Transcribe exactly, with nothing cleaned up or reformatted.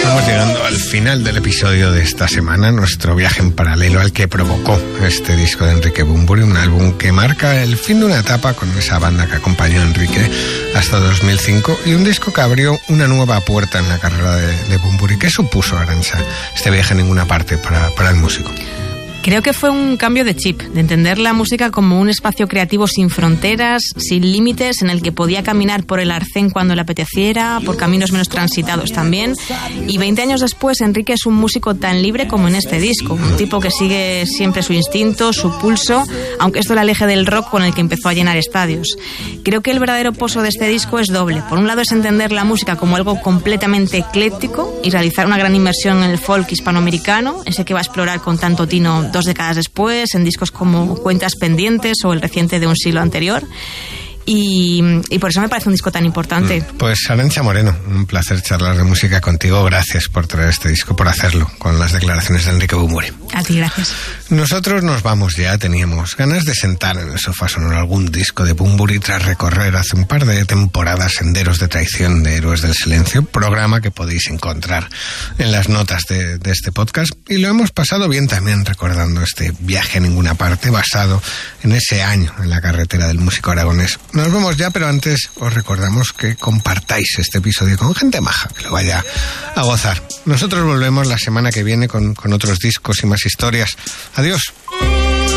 Estamos llegando al final del episodio de esta semana, nuestro viaje en paralelo al que provocó este disco de Enrique Bunbury, un álbum que marca el fin de una etapa con esa banda que acompañó a Enrique hasta dos mil cinco y un disco que abrió una nueva puerta en la carrera de, de Bunbury. ¿Qué supuso, Arantxa, este viaje en ninguna parte para, para el músico? Creo que fue un cambio de chip, de entender la música como un espacio creativo sin fronteras, sin límites, en el que podía caminar por el arcén cuando le apeteciera, por caminos menos transitados también. Y veinte años después, Enrique es un músico tan libre como en este disco, un tipo que sigue siempre su instinto, su pulso, aunque esto le aleje del rock con el que empezó a llenar estadios. Creo que el verdadero pozo de este disco es doble. Por un lado es entender la música como algo completamente ecléctico y realizar una gran inmersión en el folk hispanoamericano, ese que va a explorar con tanto tino dos décadas después, en discos como Cuentas Pendientes o el reciente de un siglo anterior. Y, y por eso me parece un disco tan importante. Pues Arantxa Moreno, un placer charlar de música contigo. Gracias por traer este disco, por hacerlo con las declaraciones de Enrique Bunbury. A ti, gracias. Nosotros nos vamos ya. Teníamos ganas de sentar en el sofá sonoro algún disco de Bunbury tras recorrer hace un par de temporadas Senderos de Traición de Héroes del Silencio, programa que podéis encontrar en las notas de, de este podcast. Y lo hemos pasado bien también recordando este viaje a ninguna parte basado en ese año en la carretera del músico aragonés. Nos vemos ya, pero antes os recordamos que compartáis este episodio con gente maja, que lo vaya a gozar. Nosotros volvemos la semana que viene con, con otros discos y más historias. Adiós.